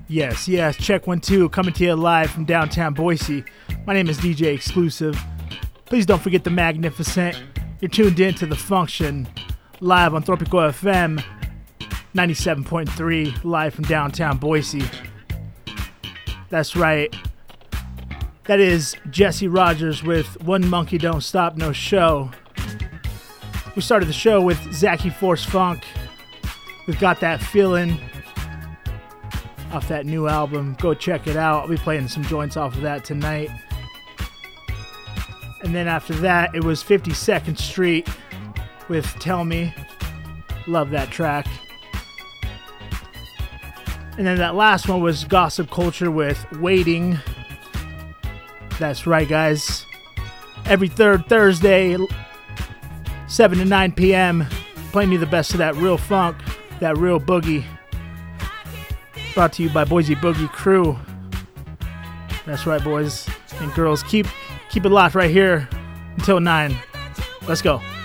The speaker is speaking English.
Yes, check 1 2, coming to you live from downtown Boise. My name is DJ Exclusive. Please don't forget the Magnificent. You're tuned in to The Function, live on Tropical FM 97.3, live from downtown Boise. That's right. That is Jesse Rogers with One Monkey Don't Stop No Show. We started the show with Zachy Force Funk. We've got that feeling off that new album. Go check it out. I'll be playing some joints off of that tonight. And then after that, it was 52nd Street with Tell Me. Love that track. And then that last one was Gossip Culture with Waiting. That's right, guys. Every third Thursday, 7 to 9 p.m., playing you the best of that real funk, that real boogie. Brought to you by Boise Boogie Crew. That's right, boys and girls. Keep it locked right here until 9. Let's go.